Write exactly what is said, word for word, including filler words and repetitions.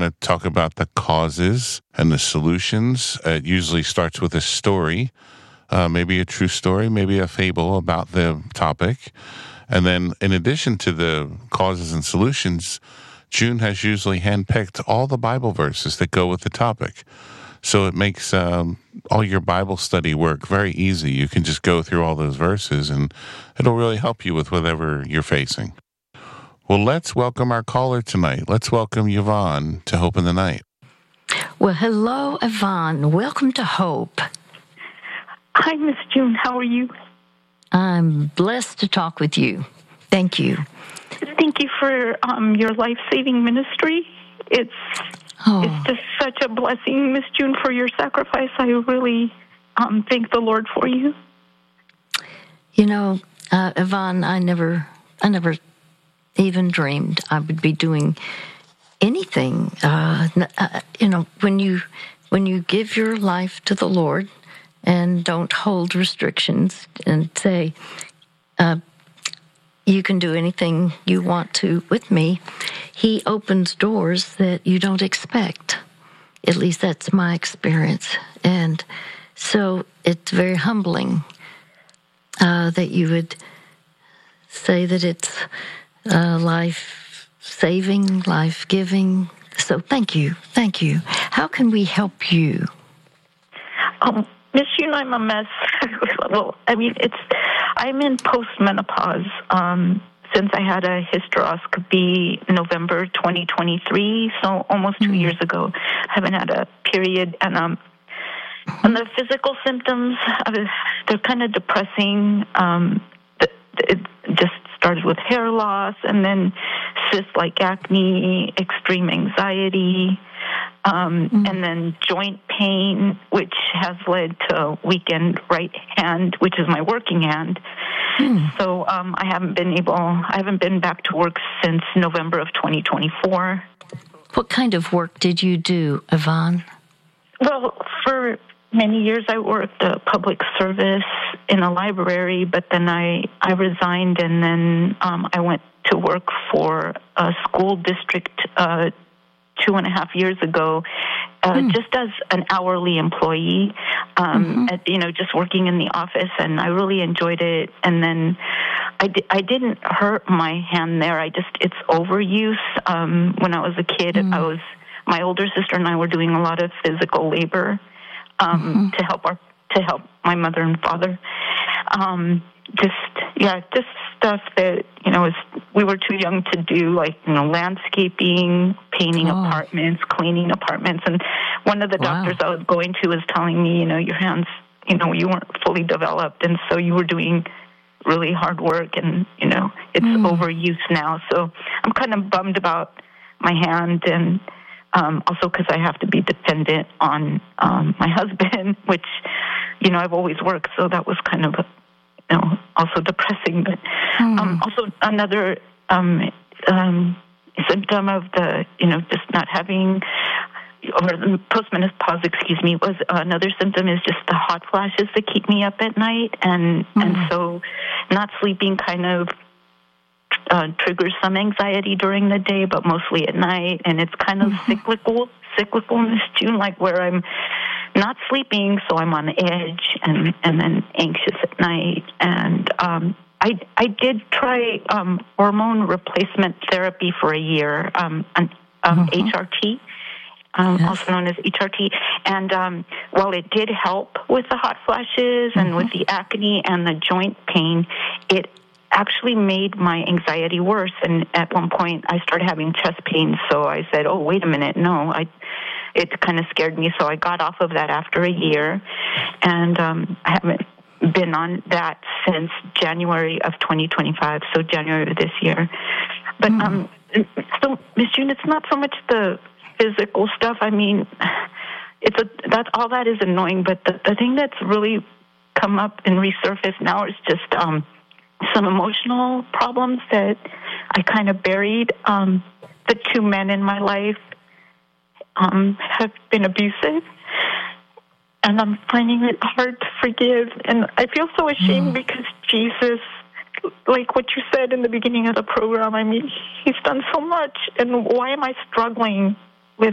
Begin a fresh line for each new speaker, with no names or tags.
to talk about the causes and the solutions. It usually starts with a story, uh, maybe a true story, maybe a fable about the topic. And then in addition to the causes and solutions, June has usually handpicked all the Bible verses that go with the topic. So it makes um, all your Bible study work very easy. You can just go through all those verses, and it'll really help you with whatever you're facing. Well, let's welcome our caller tonight. Let's welcome Yvonne to Hope in the Night.
Well, hello, Yvonne. Welcome to Hope.
Hi, Miss June. How are you?
I'm blessed to talk with you. Thank you.
Thank you for um, your life-saving ministry. It's oh. it's just such a blessing, Miss June, for your sacrifice. I really um, thank the Lord for you.
You know, uh, Yvonne, I never, I never even dreamed I would be doing anything. Uh, uh, you know, when you when you give your life to the Lord and don't hold restrictions and say, uh, you can do anything you want to with me, He opens doors that you don't expect. At least that's my experience. And so it's very humbling uh, that you would say that it's uh, life-saving, life-giving. So thank you. Thank you. How can we help you?
Um, Miss June, I'm a mess. Well, I mean, it's I'm in postmenopause um, since I had a hysteroscopy November twenty twenty-three, so almost two mm. years ago. I haven't had a period, and um, and the physical symptoms, they're kind of depressing. Um, it just started with hair loss, and then cysts like acne, extreme anxiety, um, mm. and then joint pain, which has led to weakened right hand, which is my working hand. Mm. So um, I haven't been able, I haven't been back to work since November of twenty twenty-four.
What kind of work did you do, Yvonne?
Well, for many years I worked a public service in a library, but then I, I resigned, and then um, I went to work for a school district uh, two and a half years ago, uh, mm. just as an hourly employee, um, mm-hmm. at, you know, just working in the office, and I really enjoyed it. And then I, di- I didn't hurt my hand there. I just, it's overuse. Um, when I was a kid, mm. I was, my older sister and I were doing a lot of physical labor um, mm-hmm. to help our, to help my mother and father. Um, just, yeah, just stuff that, you know, is, we were too young to do, like, you know, landscaping, painting oh. apartments, cleaning apartments. And one of the wow. doctors I was going to was telling me, you know, your hands, you know, you weren't fully developed, and so you were doing really hard work, and, you know, it's mm. overuse now. So I'm kind of bummed about my hand, and um, also because I have to be dependent on um, my husband, which, you know, I've always worked, so that was kind of a, you know, also depressing. But mm. um, also another um, um, symptom of the, you know, just not having, or postmenopause, excuse me, was uh, another symptom is just the hot flashes that keep me up at night, and mm. and so not sleeping kind of uh, triggers some anxiety during the day, but mostly at night, and it's kind of mm-hmm. cyclical, cyclical, Miss June, like where I'm not sleeping, so I'm on the edge, and, and then anxious at night. And um, I I did try um, hormone replacement therapy for a year, um, an, um, mm-hmm. H R T, um, yes. also known as H R T. And um, while it did help with the hot flashes and mm-hmm. with the acne and the joint pain, it actually made my anxiety worse. And at one point, I started having chest pains, so I said, oh, wait a minute, no, I... It kind of scared me, so I got off of that after a year, and um, I haven't been on that since January of twenty twenty-five, so January of this year. But mm. um, so, Miss June, it's not so much the physical stuff. I mean, it's a that all that is annoying, but the, the thing that's really come up and resurfaced now is just um, some emotional problems that I kind of buried. Um, the two men in my life Um, have been abusive, and I'm finding it hard to forgive. And I feel so ashamed mm. because Jesus, like what you said in the beginning of the program, I mean, He's done so much, and why am I struggling